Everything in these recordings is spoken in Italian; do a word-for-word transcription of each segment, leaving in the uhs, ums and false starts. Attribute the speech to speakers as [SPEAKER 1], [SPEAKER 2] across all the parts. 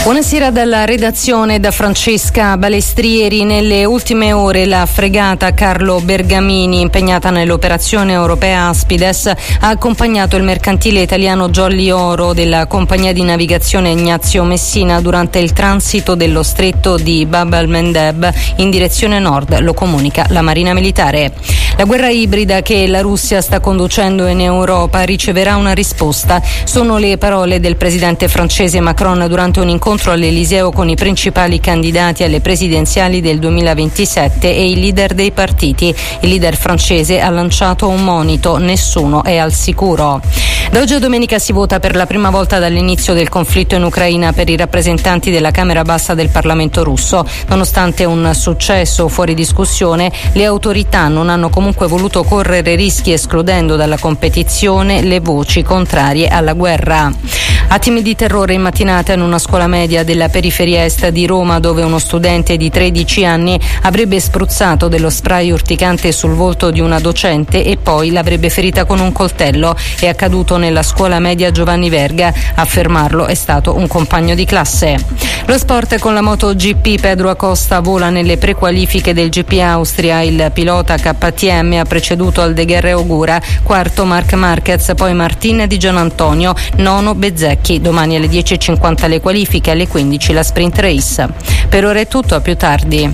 [SPEAKER 1] Buonasera dalla redazione, da Francesca Balestrieri. Nelle ultime ore la fregata Carlo Bergamini, impegnata nell'operazione europea Aspides, ha accompagnato il mercantile italiano Jolly Oro della compagnia di navigazione Ignazio Messina durante il transito dello stretto di Bab el-Mandeb in direzione nord, lo comunica la Marina Militare. La guerra ibrida che la Russia sta conducendo in Europa riceverà una risposta. Sono le parole del presidente francese Macron durante un incontro all'Eliseo con i principali candidati alle presidenziali del duemilaventisette e i leader dei partiti. Il leader francese ha lanciato un monito: nessuno è al sicuro. Da oggi a domenica si vota per la prima volta dall'inizio del conflitto in Ucraina per i rappresentanti della Camera Bassa del Parlamento russo. Nonostante un successo fuori discussione, le autorità non hanno comunque voluto correre rischi, escludendo dalla competizione le voci contrarie alla guerra. Attimi di terrore in mattinata in una scuola media della periferia est di Roma, dove uno studente di tredici anni avrebbe spruzzato dello spray urticante sul volto di una docente e poi l'avrebbe ferita con un coltello. È accaduto nella scuola media Giovanni Verga. A fermarlo è stato un compagno di classe. Lo sport con la MotoGP. Pedro Acosta vola nelle prequalifiche del G P Austria. Il pilota K T M ha preceduto Aldeguerre Ogura, quarto Marc Marquez, poi Martin Di Gianantonio, nono Bezzecchi. Domani alle dieci e cinquanta le qualifiche, alle quindici la sprint race. Per ora è tutto, a più tardi.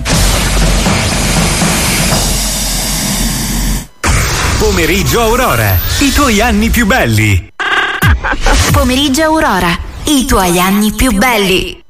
[SPEAKER 2] Pomeriggio Aurora, i tuoi anni più belli.
[SPEAKER 3] Pomeriggio Aurora, i tuoi anni più belli.